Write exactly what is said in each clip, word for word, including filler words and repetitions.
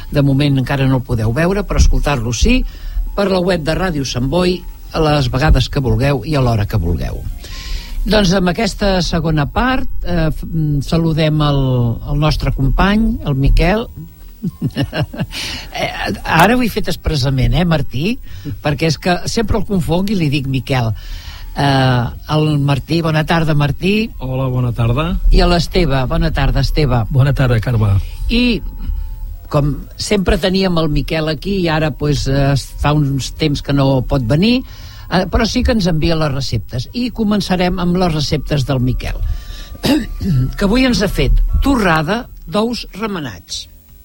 De moment encara no el podeu veure, però escoltar-lo sí, per la web de Ràdio Sant Boi, a les vegades que vulgueu i a l'hora que vulgueu. Doncs amb aquesta segona part eh, saludem el, el nostre company, el Miquel. Ara ho he fet expressament, eh, Martí? Perquè és que sempre el confonc i li dic Miquel. Eh, el Martí, bona tarda, Martí. Hola, bona tarda. I a l'Esteve, bona tarda, Esteve. Bona tarda, Carme. I com sempre teníem el Miquel aquí i ara pues, eh, fa uns temps que no pot venir, eh, però sí que ens envia les receptes. I començarem amb les receptes del Miquel, que avui ens ha fet torrada d'ous remenats,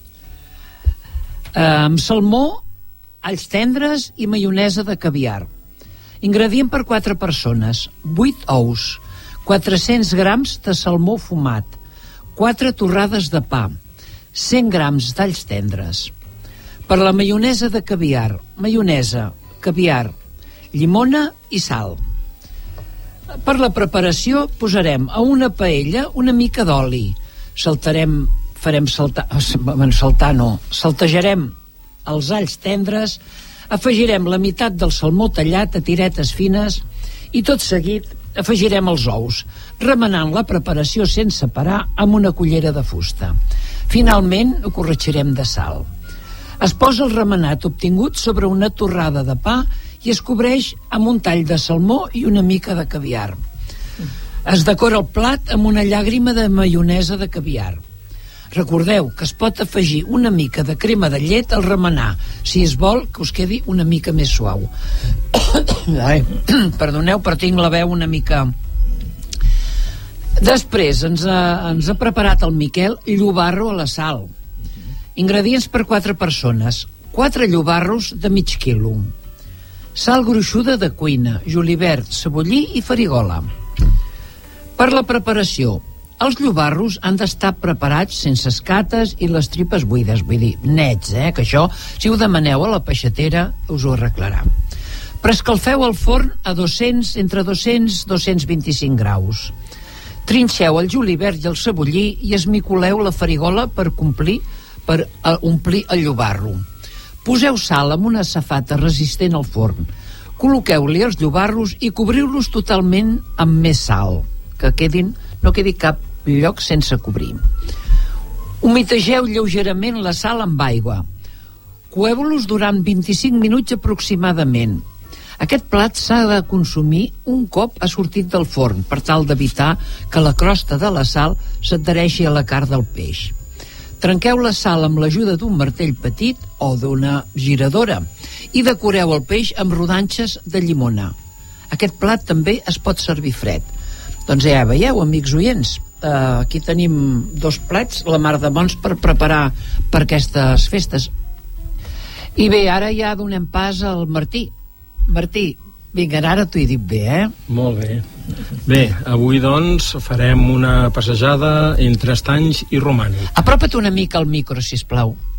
eh, amb salmó, alls tendres i maionesa de caviar. Ingredient per quatre persones: vuit ous, quatre-cents grams de salmó fumat, quatre torrades de pa, cent grams d'alls tendres. Per la maionesa de caviar: maionesa, caviar, llimona i sal. Per la preparació posarem a una paella una mica d'oli, saltarem, farem saltar, saltar no, saltejarem els alls tendres, afegirem la meitat del salmó tallat a tiretes fines i tot seguit afegirem els ous, remenant la preparació sense parar amb una cullera de fusta. Finalment ho corregirem de sal. Es posa el remenat obtingut sobre una torrada de pa i es cobreix amb un tall de salmó i una mica de caviar. Es decora el plat amb una llàgrima de maionesa de caviar. Recordeu que es pot afegir una mica de crema de llet al remenar, si es vol que us quedi una mica més suau. Ai, perdoneu, però tinc la veu una mica... Després ens ha, ens ha preparat el Miquel llobarro a la sal. Ingredients per quatre persones: quatre llobarros de mig quilo, sal gruixuda de cuina, julivert, cebollí i farigola. Per la preparació: els llobarros han d'estar preparats sense escates i les tripes buides, vull dir, nets, eh? Que això, si ho demaneu a la peixatera, us ho arreglarà. Preescalfeu el forn a dos-cents, entre dos-cents i dos-cents vint-i-cinc graus. Trinxeu el julivert i el cebollí i esmicoleu la farigola per complir, per omplir el llobarro. Poseu sal amb una safata resistent al forn. Col·loqueu-li els llobarros i cobriu-los totalment amb més sal, que quedin, no quedi cap lloc sense cobrir. Humitegeu lleugerament la sal amb aigua. Coeu-los durant vint-i-cinc minuts aproximadament. Aquest plat s'ha de consumir un cop ha sortit del forn, per tal d'evitar que la crosta de la sal s'adhereixi a la carn del peix. Trenqueu la sal amb l'ajuda d'un martell petit o d'una giradora i decoreu el peix amb rodanxes de llimona. Aquest plat també es pot servir fred. Doncs ja veieu, amics oients, eh, aquí tenim dos plats, la mar de bons per preparar per aquestes festes. I bé, ara ja donem pas al Martí. Martí, vinga, ara t'ho he dit bé, eh? Molt bé. Bé, avui doncs farem una passejada entre estanys i romànic. Apropa't una mica al micro, sisplau.